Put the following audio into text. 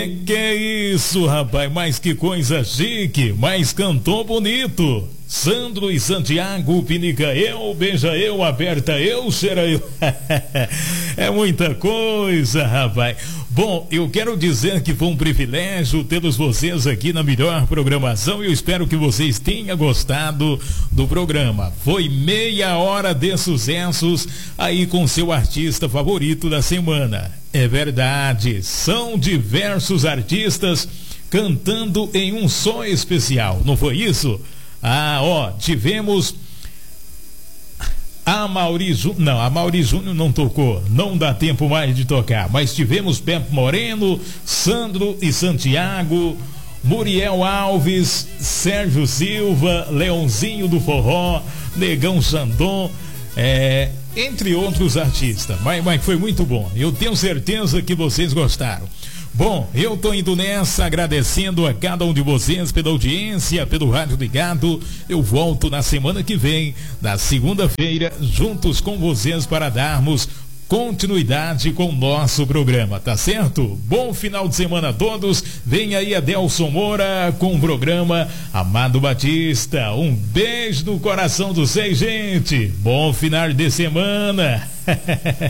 Que isso, rapaz, mas que coisa chique, mas cantou bonito. Sandro e Santiago, pinica eu, beija eu, aperta eu, cheira eu. É muita coisa, rapaz. Bom, eu quero dizer que foi um privilégio tê-los vocês aqui na melhor programação e eu espero que vocês tenham gostado do programa. Foi meia hora de sucessos aí com seu artista favorito da semana. É verdade, são diversos artistas cantando em um só especial, não foi isso? Tivemos a Mauri Júnior, não, a Mauri Júnior não tocou, não dá tempo mais de tocar, mas tivemos Pepe Moreno, Sandro e Santiago, Muriel Alves, Sérgio Silva, Leãozinho do Forró, Negão Xandon, entre outros artistas, mas foi muito bom, eu tenho certeza que vocês gostaram. Bom, eu tô indo nessa, agradecendo a cada um de vocês pela audiência, pelo rádio ligado. Eu volto na semana que vem, na segunda-feira, juntos com vocês para darmos continuidade com o nosso programa, tá certo? Bom final de semana a todos. Vem aí Adelson Moura com o programa Amado Batista. Um beijo no coração dos seis, gente. Bom final de semana.